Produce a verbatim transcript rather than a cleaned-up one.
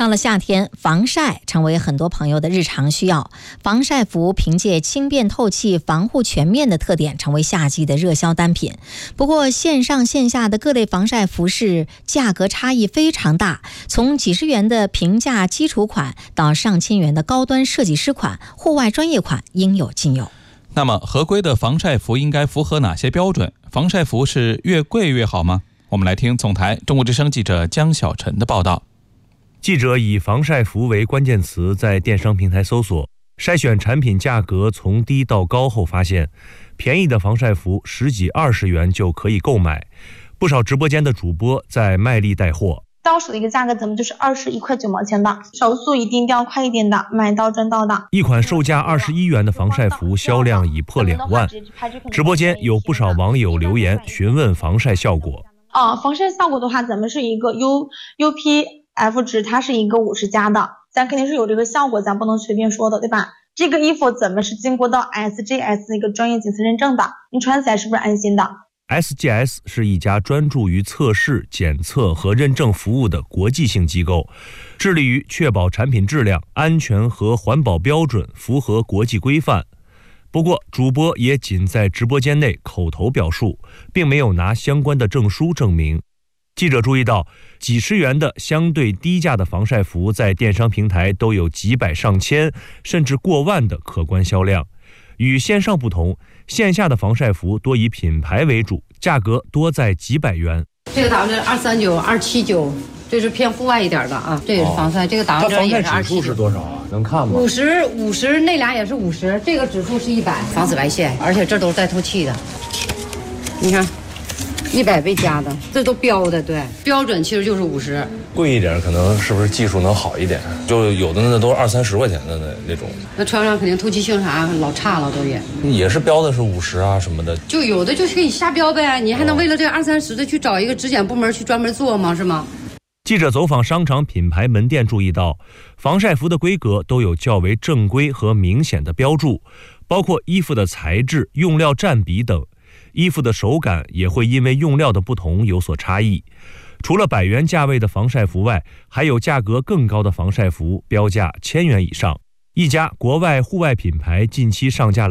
到了夏天，防晒成为很多朋友的日常需要。防晒服凭借轻便透气、防护全面的特点，成为夏季的热销单品。不过，线上线下的各类防晒服饰价格差异非常大，从几十元的平价基础款到上千元的高端设计师款、户外专业款，应有尽有。 那么，合规的防晒服应该符合哪些标准？防晒服是越贵越好吗？我们来听总台中国之声记者江小晨的报道。 记者以防晒服为关键词在电商平台搜索，筛选产品价格从低到高后发现，便宜的防晒服十几二十元就可以购买。不少直播间的主播在卖力带货。 到手的一个价格咱们就是二十一块九毛钱的，手速一定要快一点的，买到赚到的。 一款售价二十一元的防晒服销量已破两万，直播间有不少网友留言询问防晒效果。 啊，防晒效果的话，咱们是一个 U U P F 值，它是一个五十加的，咱肯定是有这个效果，咱不能随便说的，对吧？这个衣服咱们是经过到 S G S 的一个专业检测认证的，你穿起来是不是安心的？ S G S 是一家专注于测试、检测和认证服务的国际性机构，致力于确保产品质量、安全和环保标准符合国际规范。不过，主播也仅在直播间内口头表述，并没有拿相关的证书证明。记者注意到，几十元的相对低价的防晒服在电商平台都有几百上千甚至过万的可观销量。与线上不同，线下的防晒服多以品牌为主，价格多在几百元。 这个打完折二三九、二七九，这是偏户外一点的啊。这也是防晒，哦、这个打完折也是二七九。 它防晒指数是多少啊？能看吗？ 五十五十，那俩也是五十，这个指数是一百，防紫外线，而且这都是带透气的。你看。一百倍加的，这都标的，对，标准其实就是五十。 贵一点，可能是不是技术能好一点？就有的那都是二三十块钱的那那种。 那穿上肯定透气性啥老差了，都也。 也是标的是五十啊什么的。 就有的就是可以瞎标呗，你还能为了这二三十的去找一个质检部门去专门做吗？是吗？ 记者走访商场品牌门店，注意到防晒服的规格都有较为正规和明显的标注，包括衣服的材质、用料占比等。衣服的手感也会因为用料的不同有所差异。除了百元价位的防晒服外，还有价格更高的防晒服，标价千元以上。一家国外户外品牌近期上架了